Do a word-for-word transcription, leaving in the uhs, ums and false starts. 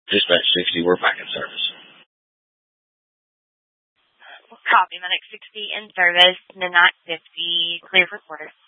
Dispatch sixty, we're back in service. Copy, Medic sixty in service, midnight fifty, clear for quarter.